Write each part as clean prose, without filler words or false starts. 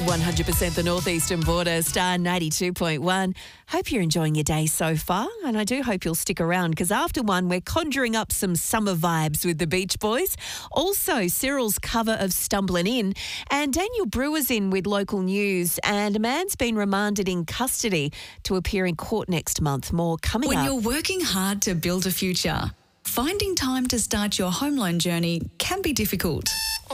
100% the northeastern border, Star 92.1. Hope you're enjoying your day so far, and I do hope you'll stick around because after one, we're conjuring up some summer vibes with the Beach Boys. Also, Cyril's cover of Stumbling In, and Daniel Brewer's in with local news, and a man's been remanded in custody to appear in court next month. More coming up. When you're working hard to build a future, finding time to start your home loan journey can be difficult.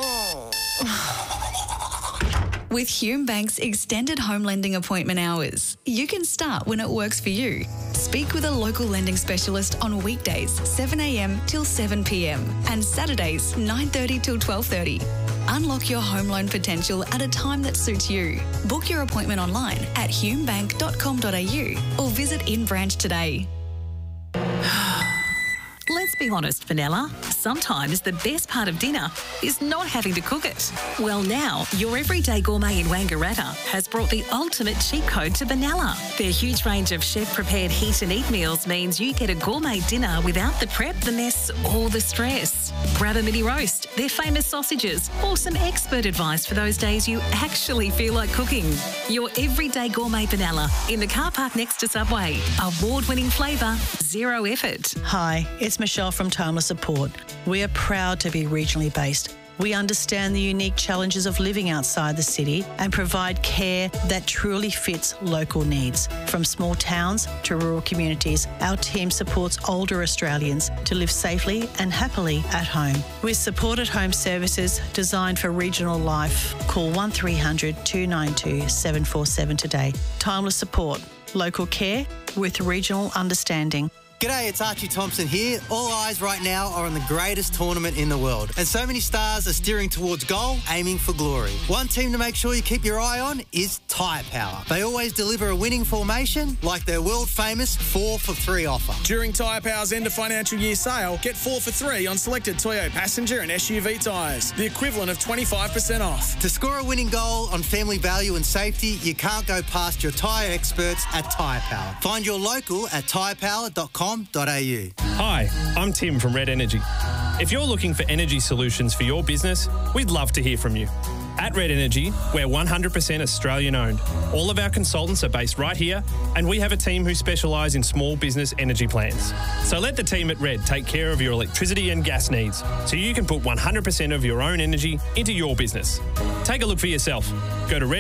With Hume Bank's extended home lending appointment hours, you can start when it works for you. Speak with a local lending specialist on weekdays 7 a.m. till 7 p.m. and Saturdays 9:30 till 12:30. Unlock your home loan potential at a time that suits you. Book your appointment online at humebank.com.au or visit in branch today. Let's be honest, Vanilla. Sometimes the best part of dinner is not having to cook it. Well, now, your everyday gourmet in Wangaratta has brought the ultimate cheat code to Vanilla. Their huge range of chef-prepared heat and eat meals means you get a gourmet dinner without the prep, the mess, or the stress. Grab a mini roast, their famous sausages, or some expert advice for those days you actually feel like cooking. Your everyday gourmet Vanilla in the car park next to Subway. Award-winning flavour, zero effort. Hi, it's Michelle from Timeless Support. We are proud to be regionally based. We understand the unique challenges of living outside the city and provide care that truly fits local needs. From small towns to rural communities, our team supports older Australians to live safely and happily at home. With supported home services designed for regional life, call 1300 292 747 today. Timeless Support. Local care with regional understanding. G'day, it's Archie Thompson here. All eyes right now are on the greatest tournament in the world. And so many stars are steering towards goal, aiming for glory. One team to make sure you keep your eye on is Tyre Power. They always deliver a winning formation like their world-famous 4 for 3 offer. During Tyre Power's end of financial year sale, get 4 for 3 on selected Toyota passenger and SUV tyres, the equivalent of 25% off. To score a winning goal on family value and safety, you can't go past your tyre experts at Tyre Power. Find your local at tyrepower.com. Hi, I'm Tim from Red Energy. If you're looking for energy solutions for your business, we'd love to hear from you. At Red Energy, we're 100% Australian owned. All of our consultants are based right here, and we have a team who specialise in small business energy plans. So let the team at Red take care of your electricity and gas needs so you can put 100% of your own energy into your business. Take a look for yourself. Go to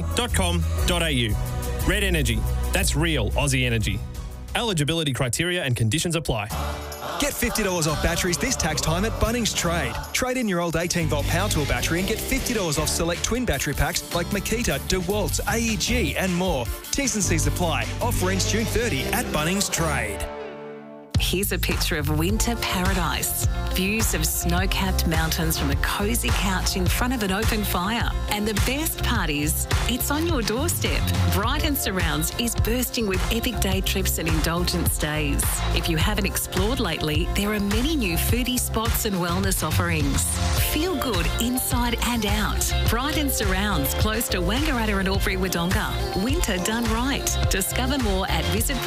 redenergy.com.au. Red Energy, that's real Aussie energy. Eligibility criteria and conditions apply. Get $50 off batteries this tax time at Bunnings Trade. Trade in your old 18-volt power tool battery and get $50 off select twin battery packs like Makita, DeWalt, AEG and more. T's and C's apply. Offer ends June 30 at Bunnings Trade. Here's a picture of winter paradise. Views of snow-capped mountains from a cosy couch in front of an open fire. And the best part is, it's on your doorstep. Brighton Surrounds is bursting with epic day trips and indulgent stays. If you haven't explored lately, there are many new foodie spots and wellness offerings. Feel good inside and out. Brighton Surrounds, close to Wangaratta and Albury-Wodonga. Winter done right. Discover more at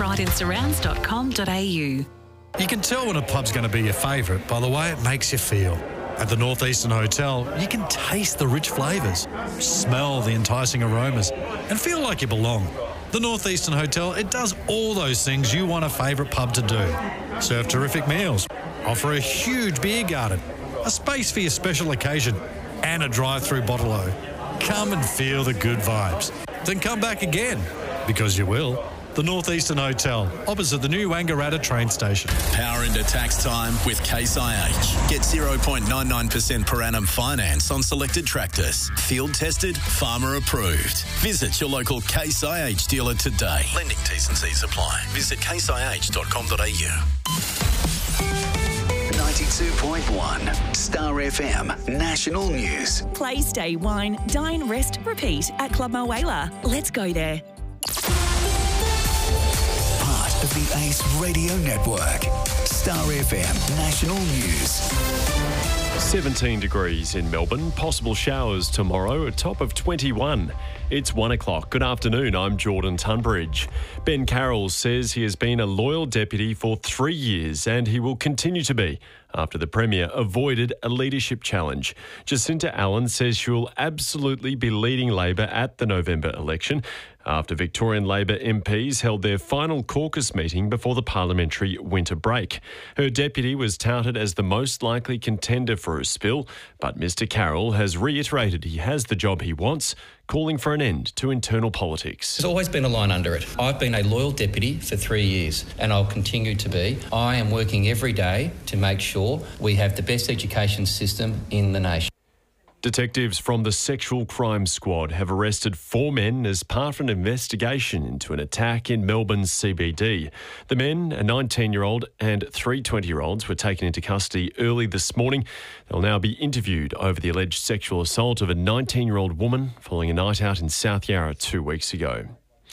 visitbrightonsurrounds.com.au. You can tell when a pub's going to be your favourite by the way it makes you feel. At the Northeastern Hotel, you can taste the rich flavours, smell the enticing aromas, and feel like you belong. The Northeastern Hotel, it does all those things you want a favourite pub to do. Serve terrific meals, offer a huge beer garden, a space for your special occasion, and a drive-through bottle-o. Come and feel the good vibes. Then come back again, because you will. The Northeastern Hotel, opposite the new Wangaratta train station. Power into tax time with Case IH. Get 0.99% per annum finance on selected tractors. Field tested, farmer approved. Visit your local Case IH dealer today. Lending T's and C's apply. Visit caseih.com.au. 92.1 Star FM National News. Play, stay, wine, dine, rest, repeat at Club Mulwala. Let's go there. Part of the Ace Radio Network. Star FM National News. 17 degrees in Melbourne. Possible showers tomorrow, a top of 21. It's 1 o'clock. Good afternoon, I'm Jordan Tunbridge. Ben Carroll says he has been a loyal deputy for 3 years and he will continue to be after the Premier avoided a leadership challenge. Jacinta Allen says she will absolutely be leading Labor at the November election after Victorian Labor MPs held their final caucus meeting before the parliamentary winter break. Her deputy was touted as the most likely contender for a spill, but Mr Carroll has reiterated he has the job he wants, calling for an end to internal politics. There's always been a line under it. I've been a loyal deputy for 3 years and I'll continue to be. I am working every day to make sure we have the best education system in the nation. Detectives from the Sexual Crime Squad have arrested 4 men as part of an investigation into an attack in Melbourne's CBD. The men, a 19-year-old and 3 20-year-olds, were taken into custody early this morning. They'll now be interviewed over the alleged sexual assault of a 19-year-old woman following a night out in South Yarra 2 weeks ago.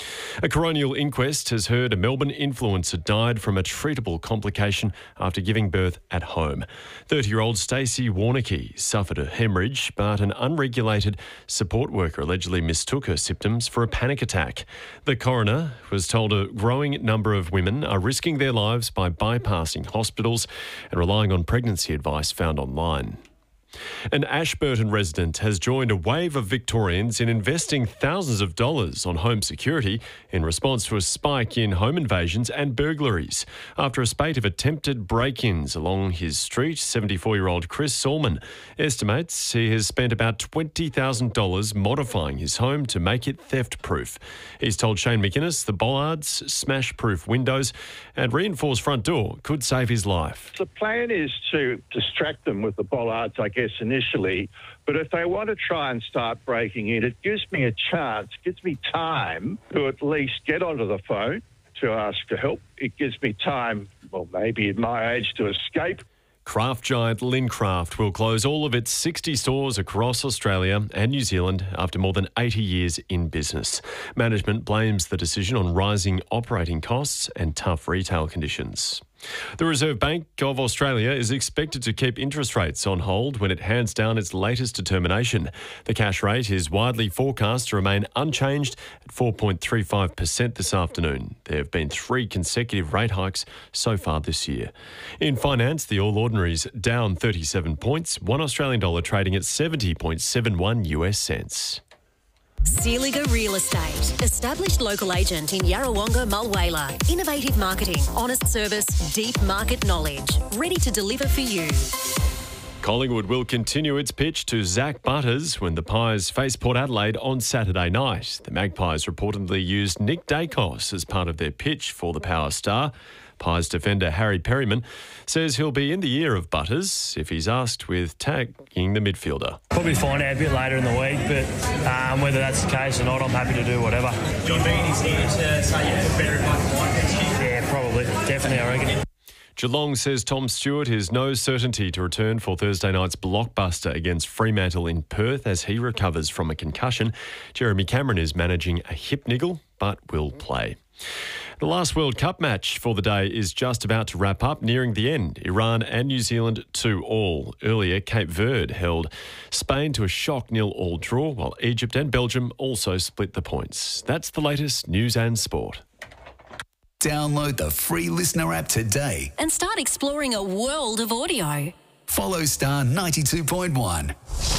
A coronial inquest has heard a Melbourne influencer died from a treatable complication after giving birth at home. 30-year-old Stacey Warneke suffered a hemorrhage, but an unregulated support worker allegedly mistook her symptoms for a panic attack. The coroner was told a growing number of women are risking their lives by bypassing hospitals and relying on pregnancy advice found online. An Ashburton resident has joined a wave of Victorians in investing thousands of dollars on home security in response to a spike in home invasions and burglaries. After a spate of attempted break-ins along his street, 74-year-old Chris Solman estimates he has spent about $20,000 modifying his home to make it theft-proof. He's told Shane McInnes the bollards, smash-proof windows and reinforced front door could save his life. The plan is to distract them with the bollards, I guess, initially, but if they want to try and start breaking in, it gives me a chance, gives me time to at least get onto the phone to ask for help. It gives me time, well, maybe at my age, to escape. Craft giant Lincraft will close all of its 60 stores across Australia and New Zealand after more than 80 years in business. Management blames the decision on rising operating costs and tough retail conditions. The Reserve Bank of Australia is expected to keep interest rates on hold when it hands down its latest determination. The cash rate is widely forecast to remain unchanged at 4.35% this afternoon. There have been 3 consecutive rate hikes so far this year. In finance, the All Ordinaries down 37 points, $1 Australian dollar trading at 70.71 US cents. Sealiger Real Estate. Established local agent in Yarrawonga, Mulwala. Innovative marketing, honest service, deep market knowledge. Ready to deliver for you. Collingwood will continue its pitch to Zach Butters when the Pies face Port Adelaide on Saturday night. The Magpies reportedly used Nick Dacos as part of their pitch for the Power Star. Pies defender Harry Perryman says he'll be in the ear of Butters if he's asked with tagging the midfielder. Probably find out a bit later in the week, but whether that's the case or not, I'm happy to do whatever. Do you mean he's here to say you put better in Yeah, probably. Definitely, I reckon. Geelong says Tom Stewart has no certainty to return for Thursday night's blockbuster against Fremantle in Perth as he recovers from a concussion. Jeremy Cameron is managing a hip niggle but will play. The last World Cup match for the day is just about to wrap up, nearing the end. Iran and New Zealand 2-2. Earlier, Cape Verde held Spain to a shock 0-0 draw, while Egypt and Belgium also split the points. That's the latest news and sport. Download the free Listener app today And start exploring a world of audio. Follow Star 92.1.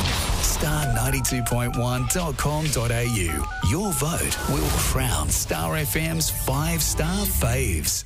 Star92.1.com.au. Your vote will crown Star FM's 5-star faves.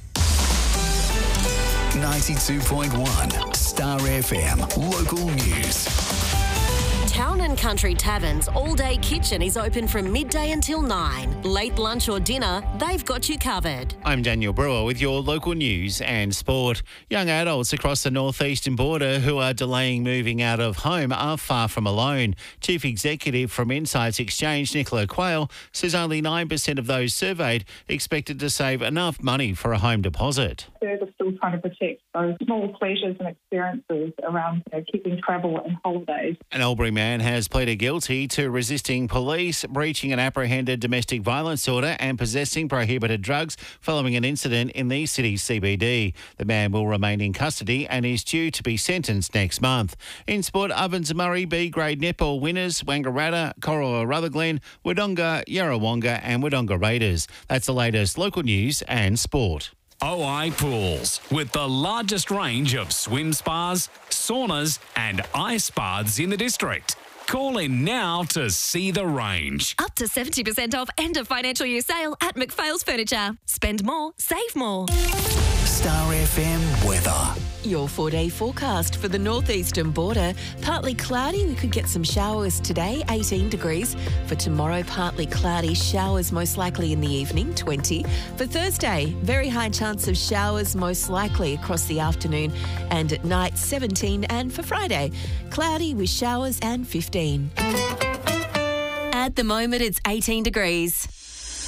92.1 Star FM Local News. Town and Country Taverns All-Day Kitchen is open from midday until 9. Late lunch or dinner, they've got you covered. I'm Daniel Brewer with your local news and sport. Young adults across the northeastern border who are delaying moving out of home are far from alone. Chief Executive from Insights Exchange, Nicola Quayle, says only 9% of those surveyed expected to save enough money for a home deposit. They're still trying to protect those small pleasures and experiences around keeping travel and holidays. An Albury man has pleaded guilty to resisting police, breaching an apprehended domestic violence order and possessing prohibited drugs following an incident in the city's CBD. The man will remain in custody and is due to be sentenced next month. In sport, Ovens Murray B-grade netball winners, Wangaratta, Corowa Rutherglen, Wodonga, Yarrawonga and Wodonga Raiders. That's the latest local news and sport. OI Pools, with the largest range of swim spas, saunas and ice baths in the district. Call in now to see the range. Up to 70% off end of financial year sale at McPhail's Furniture. Spend more, save more. Star FM weather. Your 4-day forecast for the northeastern border. Partly cloudy. We could get some showers today, 18 degrees. For tomorrow, partly cloudy. Showers most likely in the evening, 20. For Thursday, very high chance of showers most likely across the afternoon and at night, 17. And for Friday, cloudy with showers and 15. At the moment, it's 18 degrees.